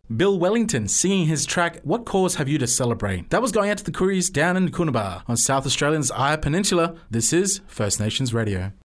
Bill Wellington singing his track What Cause Have You to Celebrate? That was going out to the Kooris down in Coonabar on South Australia's Eyre Peninsula. This is First Nations Radio.